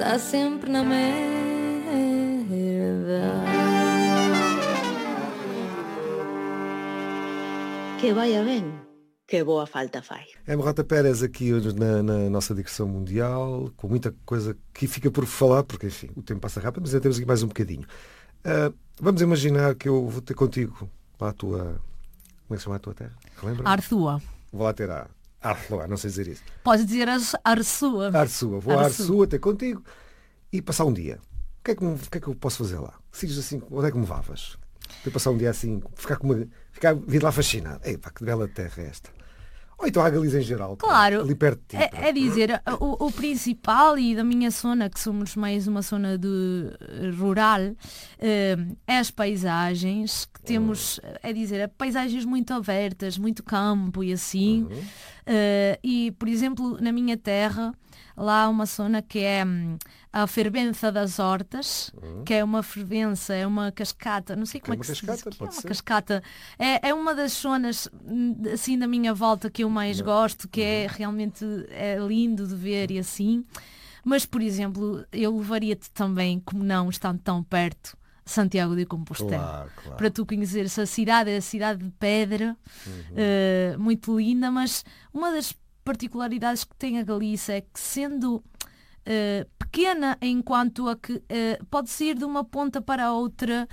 está sempre na merda. Que vaya bem, que boa falta faz. Rota Pérez aqui na nossa digressão mundial, com muita coisa que fica por falar, porque enfim, o tempo passa rápido, mas ainda temos aqui mais um bocadinho. Vamos imaginar que eu vou ter contigo lá a tua... Como é que se chama a tua terra? Lembra? Arzúa. Vou lá ter a Arzúa, não sei dizer isso. Podes dizer Arzúa. Arzúa. Vou a Arzúa ter contigo e passar um dia. O que é que eu posso fazer lá? Se diz assim, onde é que me levavas? De passar um dia assim, vir lá fascinado. Ei, pá, que bela terra é esta. Ou então a Galiza em geral. Claro, ali perto de ti, é dizer, o principal e da minha zona, que somos mais uma zona rural, é as paisagens, que temos, é dizer, paisagens muito abertas, muito campo e assim. E, por exemplo, na minha terra, lá há uma zona que é a Fervença das Hortas, que é uma fervença, é uma cascata, não sei como é que se diz, que é uma cascata. É uma das zonas assim da minha volta que eu mais gosto, que é realmente lindo de ver e assim. Mas, por exemplo, eu levaria-te também, como não, estando tão perto, Santiago de Compostela. Claro. Para tu conheceres a cidade de pedra, muito linda, mas uma das particularidades que tem a Galiza é que, sendo pequena enquanto a que pode-se ir de uma ponta para a outra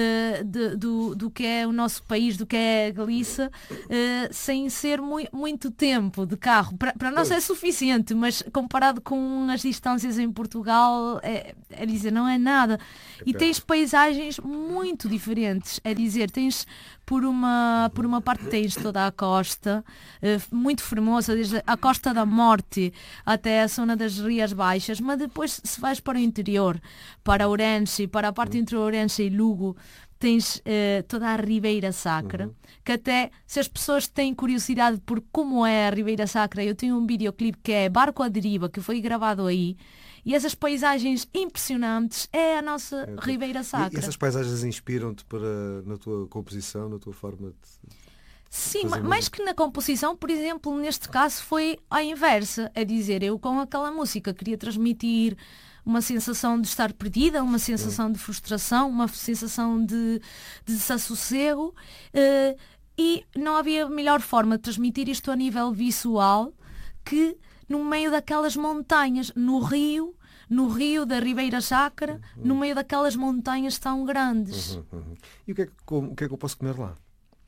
do que é o nosso país, do que é a Galiza, sem ser muito tempo de carro. Para nós é suficiente, mas comparado com as distâncias em Portugal, é dizer, não é nada. E tens paisagens muito diferentes, é dizer, tens por uma parte tens toda a costa, muito formosa, desde a Costa da Morte até a zona das Rias Baixas, mas depois se vais para o interior, para Ourense, para a parte entre Ourense e Lugo, tens toda a Ribeira Sacra, que até, se as pessoas têm curiosidade por como é a Ribeira Sacra, eu tenho um videoclipe que é Barco à Deriva, que foi gravado aí, e essas paisagens impressionantes é a nossa Ribeira Sacra. E essas paisagens inspiram-te na tua composição, na tua forma de... Sim, mais que na composição, por exemplo, neste caso foi à inversa. É dizer, eu com aquela música queria transmitir uma sensação de estar perdida, uma sensação de frustração, uma sensação de desassossego, e não havia melhor forma de transmitir isto a nível visual que no meio daquelas montanhas, no rio da Ribeira Sacra, no meio daquelas montanhas tão grandes. E o que é que eu posso comer lá?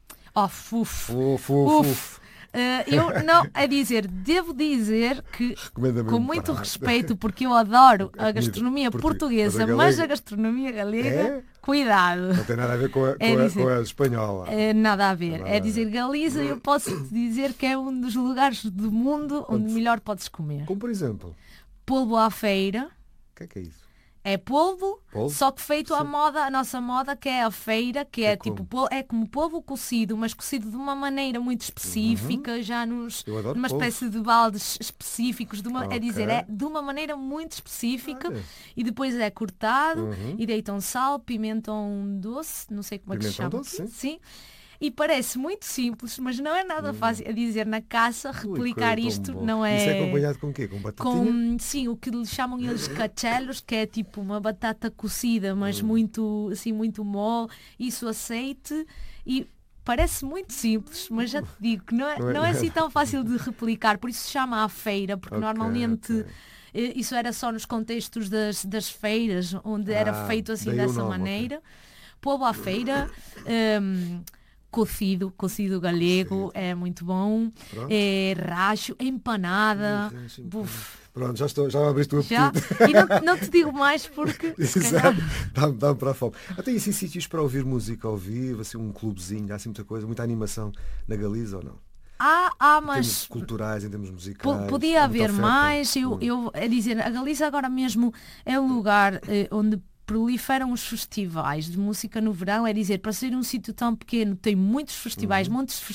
Eu não, devo dizer que, com muito respeito, porque eu adoro a gastronomia portuguesa, mas a gastronomia galega, cuidado. Não tem nada a ver com a espanhola. Nada a ver. É dizer, Galiza, eu posso te dizer que é um dos lugares do mundo onde melhor podes comer. Como por exemplo? Polvo à feira. O que é isso? É polvo, só que feito à moda, a nossa moda, que é a feira, que é tipo, é como polvo cozido, mas cozido de uma maneira muito específica, já numa espécie de baldes específicos, é dizer, é de uma maneira muito específica, e depois é cortado, e deitam sal, pimentão doce, não sei como é que se chama. Doce, sim. E parece muito simples, mas não é nada fácil a dizer na caça, replicar isto, não é... Isso é acompanhado com o quê? Com batatinha? Sim, o que lhe chamam eles cachelos, que é tipo uma batata cozida, mas muito mole, isso azeite, e parece muito simples, mas já te digo que não é assim tão fácil de replicar, por isso se chama à feira, porque normalmente... Isso era só nos contextos das feiras, onde era feito assim dessa maneira. Polvo à feira... Cocido galego, é muito bom. Racho, empanada. Pronto, já abriste o apetite. E não te digo mais porque dá-me para a fome. Tem assim sítios para ouvir música ao vivo, assim um clubezinho, há assim muita coisa, muita animação na Galiza ou não? Mas em termos culturais, em termos musicais. Podia haver mais. É dizer, a Galiza agora mesmo é um lugar onde proliferam os festivais de música no verão, é dizer, para ser um sítio tão pequeno tem muitos festivais,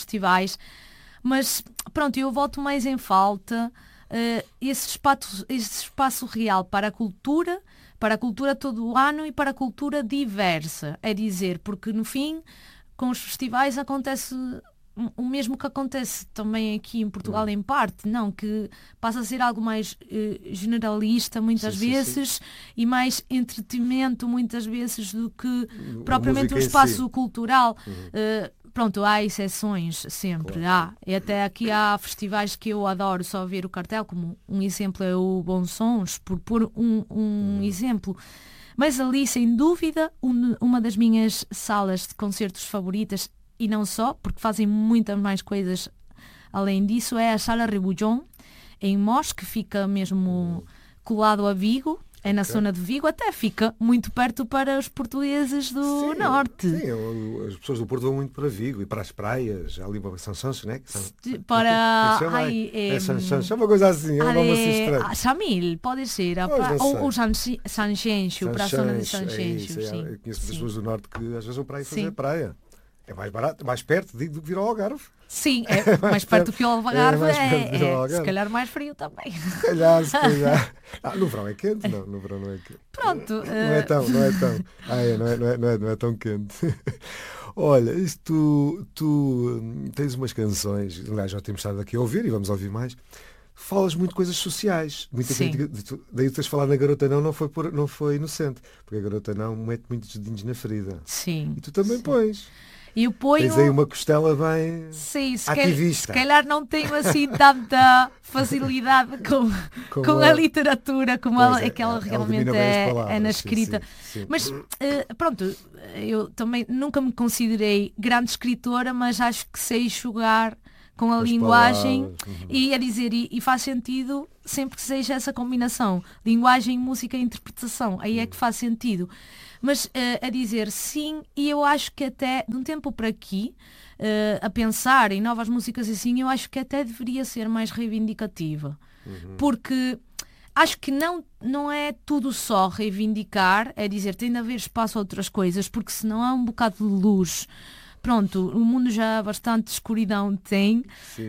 mas pronto, eu volto mais em falta esse espaço real para a cultura todo o ano e para a cultura diversa, é dizer, porque no fim, com os festivais acontece o mesmo que acontece também aqui em Portugal em parte, não, que passa a ser algo mais generalista muitas vezes e mais entretenimento muitas vezes do que propriamente um espaço cultural. Pronto, há exceções sempre, e até aqui há festivais que eu adoro só ver o cartel, como um exemplo é o Bons Sons, por pôr um exemplo. Mas ali, sem dúvida, uma das minhas salas de concertos favoritas, e não só, porque fazem muitas mais coisas além disso, é a Sala Rebujón, em Mos, que fica mesmo colado a Vigo. É na zona de Vigo, até fica muito perto para os portugueses do Norte. Sim, as pessoas do Porto vão muito para Vigo e para as praias, ali para São Sancho, né? Para... São Sancho, é uma coisa assim, é um nome assim estranho. Samil, pode ser. Ou Sanxenxo, para a zona de Sanxenxo. Eu conheço pessoas do Norte que às vezes vão para aí fazer praia. É mais barato, mais perto, digo, do que vir ao Algarve. Sim, é mais perto que o Algarve, se calhar mais frio também. Se calhar. No verão é quente? Não, no verão não é quente. Pronto. Não é tão. Não é tão quente. Olha, isto tu tens umas canções, aliás, já temos estado aqui a ouvir e vamos ouvir mais. Falas muito coisas sociais. Muita crítica, daí tu tens falado na Garota não foi inocente, porque a Garota Não mete muitos dedinhos na ferida. Sim. E tu também pões. Eu ponho... Tens aí uma costela bem Se ativista. calhar não tenho assim tanta facilidade com a literatura como aquela realmente é na escrita. Sim. Mas pronto, eu também nunca me considerei grande escritora, mas acho que sei jogar com a linguagem e a dizer, e faz sentido sempre que seja essa combinação, linguagem, música e interpretação, aí é que faz sentido. Mas a dizer sim, e eu acho que até de um tempo para aqui, a pensar em novas músicas assim, eu acho que até deveria ser mais reivindicativa. Porque acho que não é tudo só reivindicar, é dizer, tem de haver espaço a outras coisas, porque senão há um bocado de luz. Pronto, o mundo já bastante escuridão tem,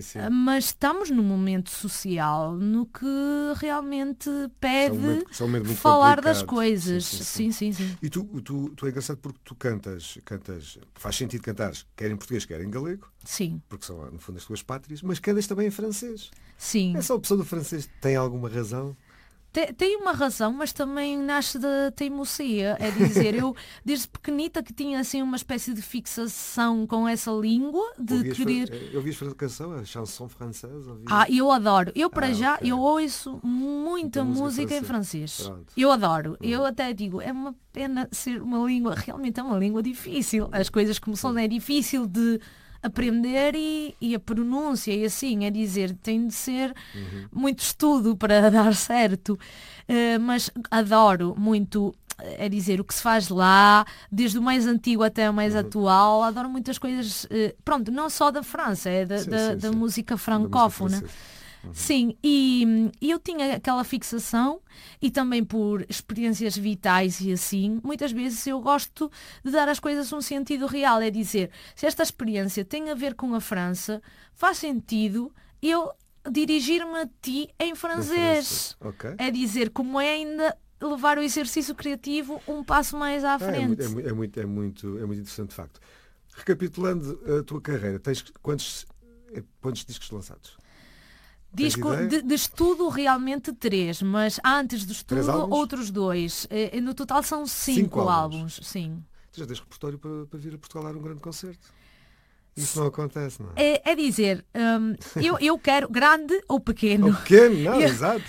mas estamos num momento social no que realmente pede falar das coisas. Sim. E tu é engraçado porque tu cantas, faz sentido cantares quer em português, quer em galego. Sim. Porque são, no fundo, as tuas pátrias, mas cantas também em francês. Sim. Essa opção do francês tem alguma razão? Tem uma razão, mas também nasce da teimosia. É dizer, eu desde pequenita que tinha assim uma espécie de fixação com essa língua de querer... Eu vi a canção, a chanson francesa. Eu adoro. Eu eu ouço muita música em francês. Pronto. Eu adoro. Eu até digo, é uma pena ser uma língua, realmente é uma língua difícil. As coisas como são, é difícil de aprender e a pronúncia e assim, é dizer, tem de ser muito estudo para dar certo, mas adoro muito, é dizer, o que se faz lá, desde o mais antigo até o mais atual, adoro muitas coisas, pronto, não só da França, é da música francófona. Sim, e eu tinha aquela fixação e também por experiências vitais e assim, muitas vezes eu gosto de dar às coisas um sentido real, é dizer, se esta experiência tem a ver com a França, faz sentido eu dirigir-me a ti em francês. É dizer, como é ainda levar o exercício criativo um passo mais à frente. É muito interessante de facto. Recapitulando a tua carreira, tens quantos discos lançados? Disco de estudo realmente 3, mas antes do estudo outros 2. No total são 5 álbuns. Sim. Tu já tens repertório para vir a Portugal dar um grande concerto? Isso não acontece, não é? É dizer, eu quero grande ou pequeno. Ou pequeno, não, exato.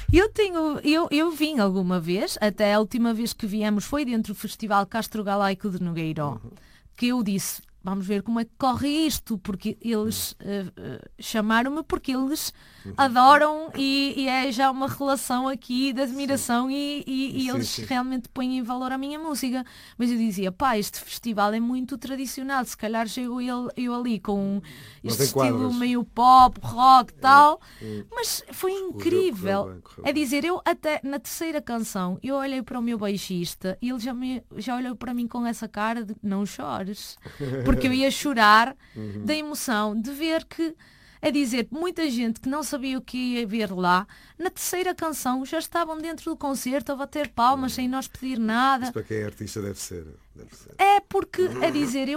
Eu vim alguma vez, até a última vez que viemos foi dentro do Festival Castro Galaico de Nogueiró, que eu disse, vamos ver como é que corre isto, porque eles chamaram-me porque eles adoram e é já uma relação aqui de admiração e eles realmente põem em valor a minha música. Mas eu dizia, este festival é muito tradicional, se calhar chego eu ali com este estilo meio pop, rock, tal, mas foi incrível. É dizer, eu até na terceira canção, eu olhei para o meu baixista e ele já olhou para mim com essa cara de não chores. Porque eu ia chorar da emoção de ver que, é dizer, muita gente que não sabia o que ia ver lá, na terceira canção já estavam dentro do concerto a bater palmas sem nós pedir nada. Isso para quem é artista deve ser. É porque, é dizer, eu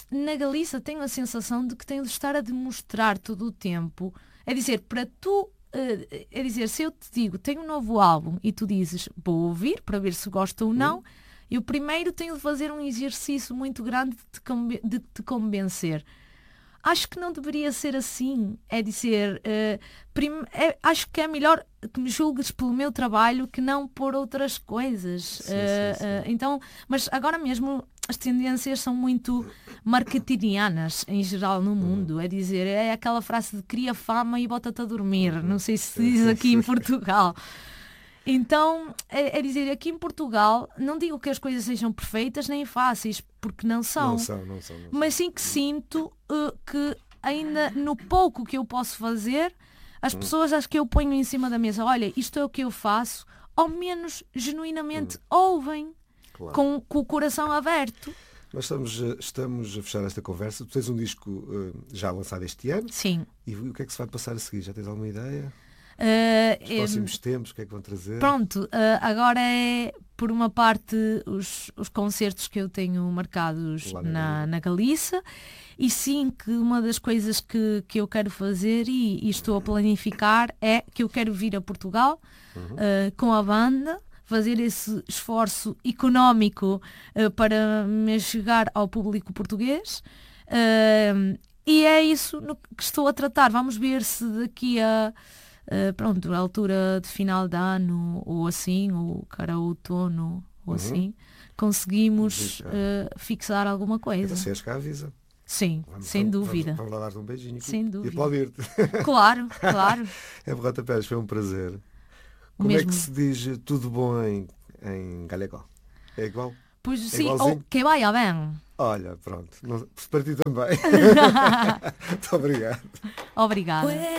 na Galiza tenho a sensação de que tenho de estar a demonstrar todo o tempo. É dizer, para tu, é dizer, se eu te digo, tenho um novo álbum e tu dizes, vou ouvir para ver se gosto ou não, eu primeiro tenho de fazer um exercício muito grande de te convencer. Acho que não deveria ser assim. É dizer, acho que é melhor que me julgues pelo meu trabalho que não por outras coisas. Sim. Então, mas agora mesmo as tendências são muito marketingianas em geral no mundo. É dizer, é aquela frase de cria fama e bota-te a dormir. Não sei se diz aqui em Portugal. Então, é dizer, aqui em Portugal, não digo que as coisas sejam perfeitas nem fáceis, porque não são. Não são. Mas sim que sinto que ainda no pouco que eu posso fazer, as pessoas acho que eu ponho em cima da mesa, olha, isto é o que eu faço, ao menos genuinamente ouvem, Claro. com o coração aberto. Nós estamos a fechar esta conversa. Tu tens um disco já lançado este ano. Sim. E o que é que se vai passar a seguir? Já tens alguma ideia? Os próximos tempos, o que é que vão trazer? Pronto, agora é, por uma parte, os concertos que eu tenho marcados na Galiza, e sim que uma das coisas que eu quero fazer e estou a planificar é que eu quero vir a Portugal com a banda, fazer esse esforço económico para me chegar ao público português. E é isso que estou a tratar. Vamos ver se daqui a a altura de final de ano ou assim, ou cara outono ou assim, conseguimos fixar alguma coisa. Se és cá, avisa. Sim, sem dúvida. Vamos lá dar-te um beijinho Sem e dúvida. aplaudir-te. Claro. É Berrota Pérez, foi um prazer. Como Mesmo. é que se diz tudo bom em galego? É igual? Pois sim, igualzinho? que vaya bem. Olha, pronto. Para ti também. Muito obrigado. Obrigada.